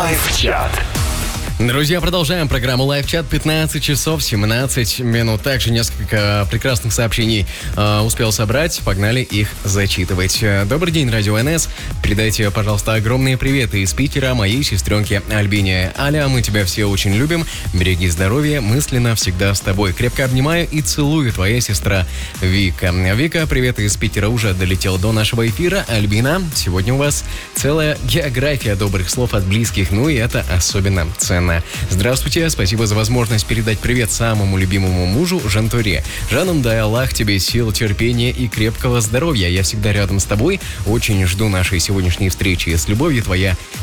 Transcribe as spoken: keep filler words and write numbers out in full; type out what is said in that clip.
Лайв-чат. Друзья, продолжаем программу Лайв-чат. пятнадцать часов семнадцать минут. Также несколько прекрасных сообщений э, успел собрать. Погнали их зачитывать. Добрый день, Радио эн эс. Передайте, пожалуйста, огромные приветы из Питера моей сестренке Альбине. Аля, мы тебя все очень любим. Береги здоровье. Мысленно всегда с тобой. Крепко обнимаю и целую, твоя сестра Вика. Вика, привет из Питера уже долетел до нашего эфира. Альбина, сегодня у вас целая география добрых слов от близких. Ну и это особенно ценно. Здравствуйте, спасибо за возможность передать привет самому любимому мужу Жантуре. Жаном, дай Аллах тебе сил, терпения и крепкого здоровья. Я всегда рядом с тобой. Очень жду нашей сегодняшней встречи. С любовью, твоя